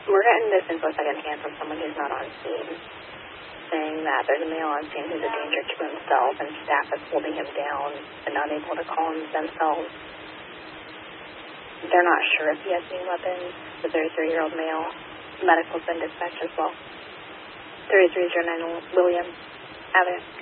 We're getting this info secondhand from someone who's not on scene, saying that there's a male on scene who's a danger to himself and staff is holding him down and not able to calm themselves. They're not sure if he has any weapons. The 33-year-old male. Medical's been dispatched as well. 3309 William Avenue.